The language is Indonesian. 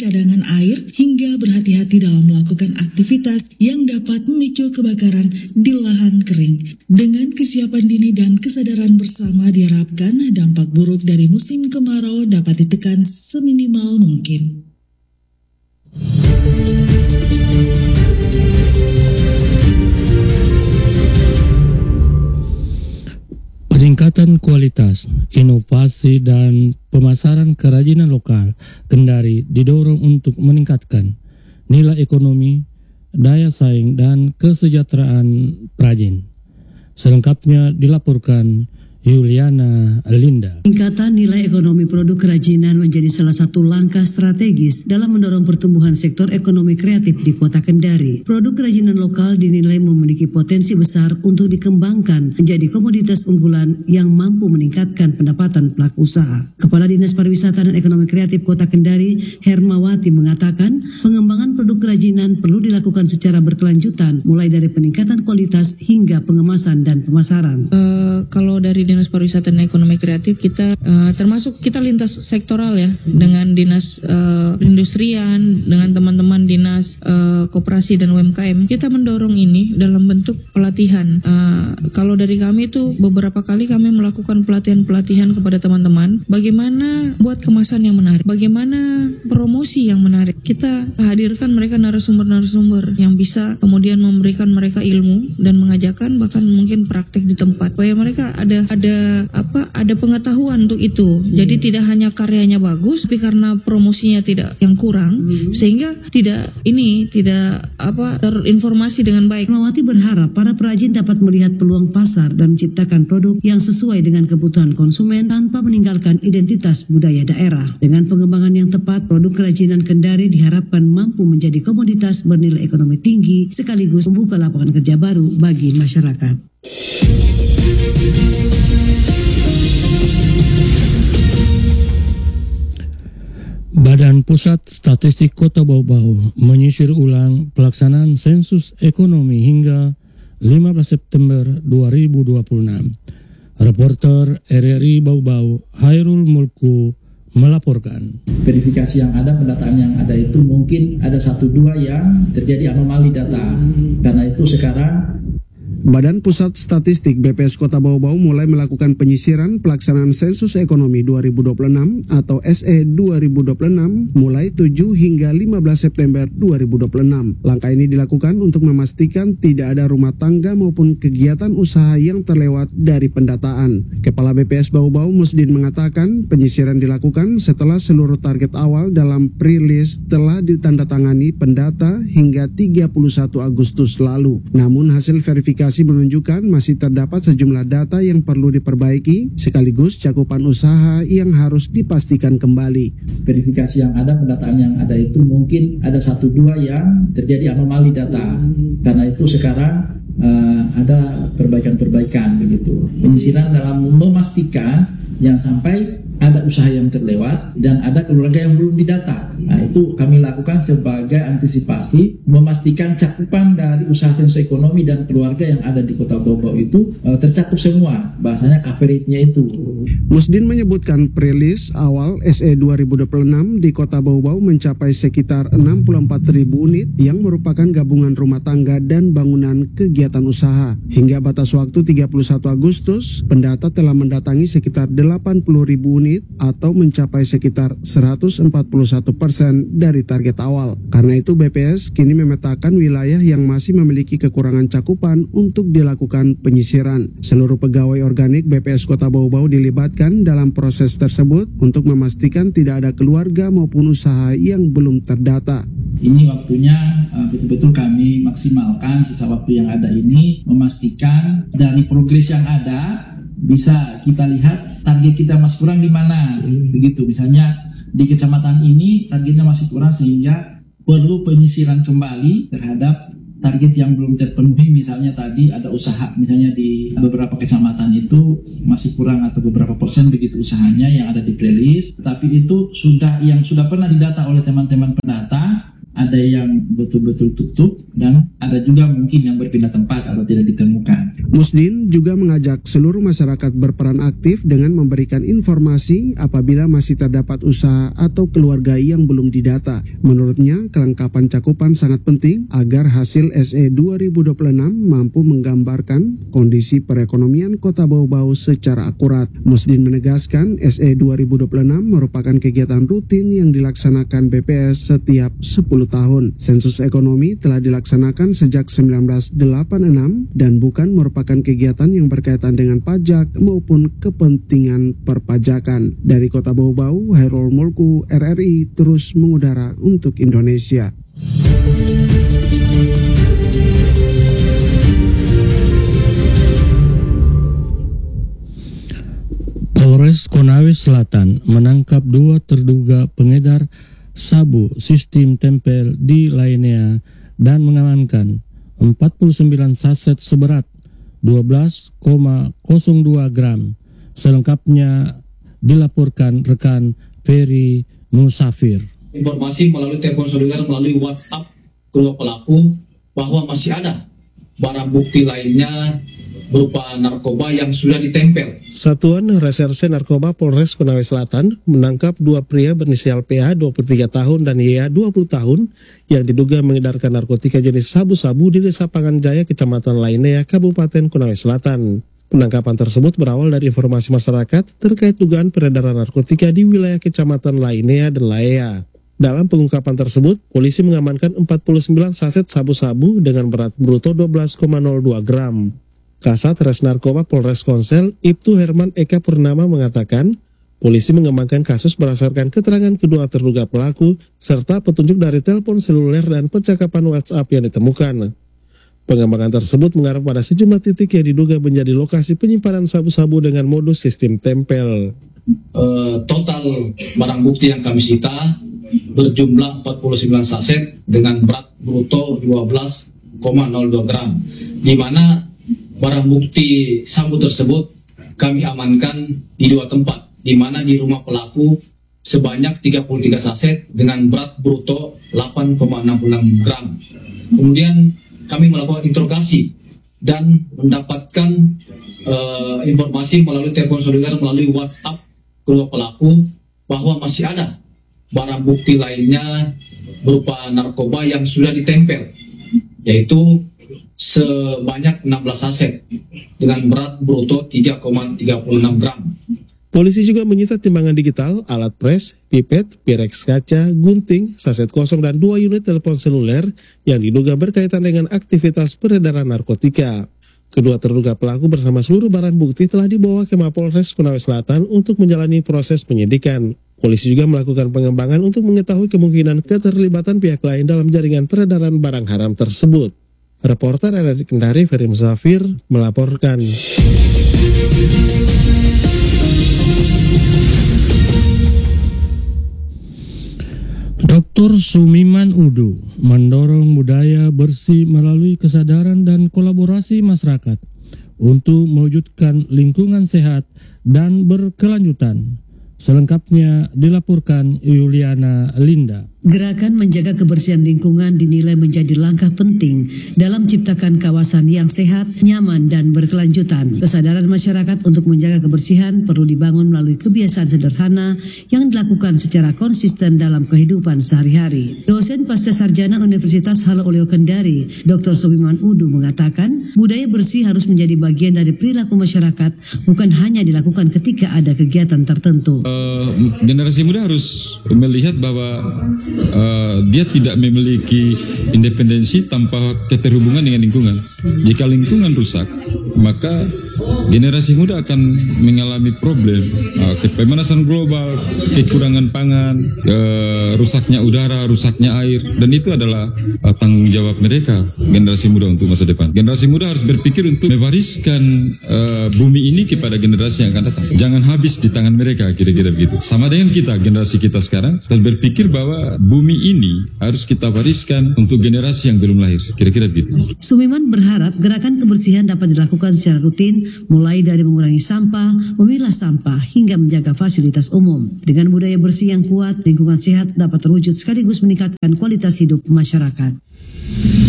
cadangan air, hingga berhati-hati dalam melakukan aktivitas yang dapat memicu kebakaran di lahan kering. Dengan kesiapan dini dan kesadaran bersama diharapkan dampak buruk dari musim kemarau dapat ditekan seminimal mungkin. Peningkatan kualitas, inovasi, dan pemasaran kerajinan lokal Kendari didorong untuk meningkatkan nilai ekonomi, daya saing, dan kesejahteraan perajin. Selengkapnya dilaporkan Yuliana Linda. Peningkatan nilai ekonomi produk kerajinan menjadi salah satu langkah strategis dalam mendorong pertumbuhan sektor ekonomi kreatif di Kota Kendari. Produk kerajinan lokal dinilai memiliki potensi besar untuk dikembangkan menjadi komoditas unggulan yang mampu meningkatkan pendapatan pelaku usaha. Kepala Dinas Pariwisata dan Ekonomi Kreatif Kota Kendari, Hermawati, mengatakan pengembangan produk kerajinan perlu dilakukan secara berkelanjutan, mulai dari peningkatan kualitas hingga pengemasan dan pemasaran. Kalau dari Dinas Pariwisata dan Ekonomi Kreatif kita termasuk kita lintas sektoral ya, dengan Dinas Perindustrian, dengan teman-teman Dinas Koperasi dan UMKM, kita mendorong ini dalam bentuk pelatihan. Kalau dari kami itu beberapa kali kami melakukan pelatihan kepada teman-teman bagaimana buat kemasan yang menarik, bagaimana promosi yang menarik. Kita hadirkan mereka narasumber-narasumber yang bisa kemudian memberikan mereka ilmu dan mengajarkan bahkan mungkin praktek di tempat, supaya mereka ada pengetahuan untuk itu. Jadi tidak hanya karyanya bagus, tapi karena promosinya tidak yang kurang, sehingga tidak terinformasi dengan baik. Hermawati berharap para perajin dapat melihat peluang pasar dan menciptakan produk yang sesuai dengan kebutuhan konsumen tanpa meninggalkan identitas budaya daerah. Dengan pengembangan yang tepat, produk kerajinan Kendari diharapkan mampu menjadi komoditas bernilai ekonomi tinggi sekaligus membuka lapangan kerja baru bagi masyarakat. Badan Pusat Statistik Kota Bau-Bau menyisir ulang pelaksanaan sensus ekonomi hingga 15 September 2026. Reporter RRI Bau-Bau Hairul Mulku melaporkan. Verifikasi yang ada, pendataan yang ada itu mungkin ada 1-2 yang terjadi anomali data. Karena itu sekarang Badan Pusat Statistik BPS Kota Bau-Bau mulai melakukan penyisiran pelaksanaan sensus ekonomi 2026 atau SE 2026 mulai 7 hingga 15 September 2026. Langkah ini dilakukan untuk memastikan tidak ada rumah tangga maupun kegiatan usaha yang terlewat dari pendataan. Kepala BPS Bau-Bau Musdin mengatakan penyisiran dilakukan setelah seluruh target awal dalam pre-list telah ditandatangani pendata hingga 31 Agustus lalu. Namun hasil verifikasi menunjukkan masih terdapat sejumlah data yang perlu diperbaiki sekaligus cakupan usaha yang harus dipastikan kembali. Verifikasi yang ada, pendataan yang ada itu mungkin ada 1-2 yang terjadi anomali data. Karena itu sekarang ada perbaikan-perbaikan begitu. Penyisiran dalam memastikan jangan sampai ada usaha yang terlewat dan ada keluarga yang belum didata. Nah, itu kami lakukan sebagai antisipasi memastikan cakupan dari usaha sensus ekonomi dan keluarga yang ada di Kota Bau-Bau itu tercakup semua. Bahasanya coverage-nya itu. Musdin menyebutkan pre-list awal SE 2026 di Kota Bau-Bau mencapai sekitar 64.000 unit yang merupakan gabungan rumah tangga dan bangunan kegiatan usaha. Hingga batas waktu 31 Agustus, pendata telah mendatangi sekitar 80.000 unit atau mencapai sekitar 141% dari target awal. Karena itu BPS kini memetakan wilayah yang masih memiliki kekurangan cakupan untuk dilakukan penyisiran. Seluruh pegawai organik BPS Kota Bau-Bau dilibatkan dalam proses tersebut untuk memastikan tidak ada keluarga maupun usaha yang belum terdata. Ini waktunya betul-betul kami maksimalkan sisa waktu yang ada ini, memastikan dari progres yang ada bisa kita lihat target kita masih kurang di mana. Begitu, misalnya di kecamatan ini targetnya masih kurang sehingga perlu penyisiran kembali terhadap target yang belum terpenuhi. Misalnya tadi ada usaha misalnya di beberapa kecamatan itu masih kurang atau beberapa persen begitu usahanya yang ada di playlist, tapi itu yang sudah pernah didata oleh teman-teman pendata. Ada yang betul-betul tutup dan ada juga mungkin yang berpindah tempat atau tidak ditemukan. Musdin juga mengajak seluruh masyarakat berperan aktif dengan memberikan informasi apabila masih terdapat usaha atau keluarga yang belum didata. Menurutnya, kelengkapan cakupan sangat penting agar hasil SE 2026 mampu menggambarkan kondisi perekonomian Kota Bau-Bau secara akurat. Musdin menegaskan SE 2026 merupakan kegiatan rutin yang dilaksanakan BPS setiap 10 tahun. Sensus ekonomi telah dilaksanakan sejak 1986 dan bukan merupakan kegiatan yang berkaitan dengan pajak maupun kepentingan perpajakan. Dari Kota Bau-Bau, Hairul Mulku, RRI terus mengudara untuk Indonesia. Polres Konawe Selatan menangkap 2 terduga pengedar sabu sistem tempel di Lainea dan mengamankan 49 saset seberat 12,02 gram. Selengkapnya dilaporkan rekan Ferry Musafir. Informasi melalui telepon seluler melalui WhatsApp kedua pelaku bahwa masih ada barang bukti lainnya berupa narkoba yang sudah ditempel. Satuan Reserse Narkoba Polres Konawe Selatan menangkap 2 pria berinisial PA 23 tahun dan YA 20 tahun yang diduga mengedarkan narkotika jenis sabu-sabu di Desa Panganjaya, Kecamatan Lainea, Kabupaten Konawe Selatan. Penangkapan tersebut berawal dari informasi masyarakat terkait dugaan peredaran narkotika di wilayah Kecamatan Lainea dan Laea. Dalam pengungkapan tersebut, polisi mengamankan 49 saset sabu-sabu dengan berat bruto 12,02 gram. Kasat Res Narkoba Polres Konsel, Ibtu Herman Eka Purnama mengatakan, polisi mengembangkan kasus berdasarkan keterangan kedua terduga pelaku serta petunjuk dari telepon seluler dan percakapan WhatsApp yang ditemukan. Pengembangan tersebut mengarah pada sejumlah titik yang diduga menjadi lokasi penyimpanan sabu-sabu dengan modus sistem tempel. Total barang bukti yang kami sita berjumlah 49 saset dengan berat bruto 12,02 gram, di mana barang bukti sabu tersebut kami amankan di 2 tempat, di mana di rumah pelaku sebanyak 33 saset dengan berat bruto 8,66 gram. Kemudian kami melakukan interogasi dan mendapatkan informasi melalui telepon seluler melalui WhatsApp kedua pelaku bahwa masih ada barang bukti lainnya berupa narkoba yang sudah ditempel, yaitu sebanyak 16 saset dengan berat bruto 3,36 gram. Polisi juga menyita timbangan digital, alat pres, pipet, pirex kaca, gunting, saset kosong, dan 2 unit telepon seluler yang diduga berkaitan dengan aktivitas peredaran narkotika. Kedua terduga pelaku bersama seluruh barang bukti telah dibawa ke Mapolres Konawe Selatan untuk menjalani proses penyidikan. Polisi juga melakukan pengembangan untuk mengetahui kemungkinan keterlibatan pihak lain dalam jaringan peredaran barang haram tersebut. Reporter RRI Kendari Ferry Musafir melaporkan. Dr. Sumiman Udu mendorong budaya bersih melalui kesadaran dan kolaborasi masyarakat untuk mewujudkan lingkungan sehat dan berkelanjutan. Selengkapnya dilaporkan Yuliana Linda. Gerakan menjaga kebersihan lingkungan dinilai menjadi langkah penting dalam menciptakan kawasan yang sehat, nyaman, dan berkelanjutan. Kesadaran masyarakat untuk menjaga kebersihan perlu dibangun melalui kebiasaan sederhana yang dilakukan secara konsisten dalam kehidupan sehari-hari. Dosen Pasca Sarjana Universitas Haloleo Kendari, Dr. Sumiman Udu mengatakan, budaya bersih harus menjadi bagian dari perilaku masyarakat, bukan hanya dilakukan ketika ada kegiatan tertentu. Generasi muda harus melihat bahwa dia tidak memiliki independensi tanpa keterhubungan dengan lingkungan. Jika lingkungan rusak, maka generasi muda akan mengalami problem, pemanasan global, kekurangan pangan, rusaknya udara, rusaknya air, dan itu adalah tanggung jawab mereka, generasi muda, untuk masa depan. Generasi muda harus berpikir untuk mewariskan bumi ini kepada generasi yang akan datang. Jangan habis di tangan mereka, kira-kira begitu. Sama dengan kita, generasi kita sekarang, harus berpikir bahwa bumi ini harus kita wariskan untuk generasi yang belum lahir, kira-kira begitu. Sumiman berharap gerakan kebersihan dapat dilakukan secara rutin, mulai dari mengurangi sampah, memilah sampah, hingga menjaga fasilitas umum. Dengan budaya bersih yang kuat, lingkungan sehat dapat terwujud sekaligus meningkatkan kualitas hidup masyarakat.